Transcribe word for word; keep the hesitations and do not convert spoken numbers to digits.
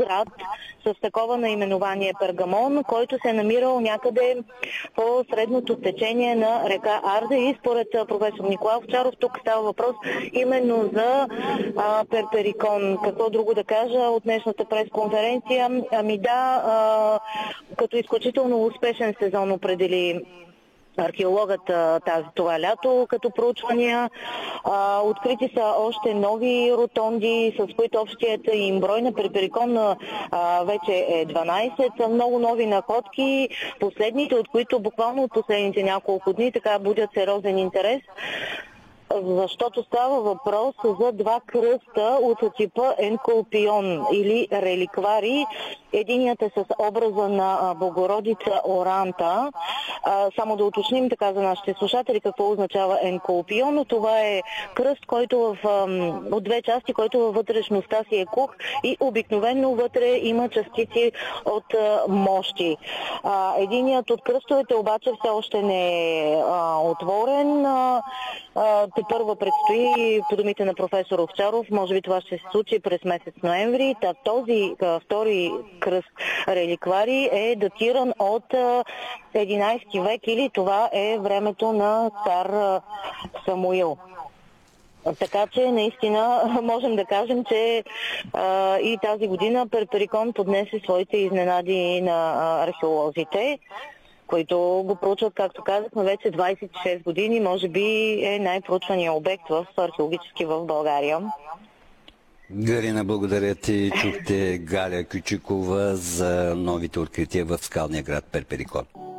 град с такова наименование Пергамон, който се е намирал някъде по средното течение на река Арда и според професор Николай Овчаров тук става въпрос именно за а, Перперикон. Какво друго да кажа от днешната пресконференция? Ами да, а, като изключително успешен сезон определи археологът тази, това лято като проучвания. А, открити са още нови ротонди, с които общият им брой на Перперикон а, вече е дванайсет. Много нови находки, последните, от които буквално от последните няколко дни така будят сериозен интерес, защото става въпрос за два кръста от типа енколпион или реликвари. Единият е с образа на Богородица Оранта. Само да уточним така за нашите слушатели какво означава енколпион. Това е кръст, който в, от две части, който във вътрешността си е кух и обикновено вътре има частици от мощи. Единият от кръстовете обаче все още не е отворен. Те първа предстои, по думите на професор Овчаров, може би това ще се случи през месец ноември. Та този а, втори кръст реликвари е датиран от а, единайсети век или това е времето на цар а, Самуил. Така че наистина можем да кажем, че а, и тази година Перперикон поднесе своите изненади на а, археолозите, които го проучват, както казахме, вече двайсет и шест години. Може би е най-проучвания обект в археологически в България. Галина, благодаря ти. Чухте Галя Кючикова за новите открития в скалния град Перперикон.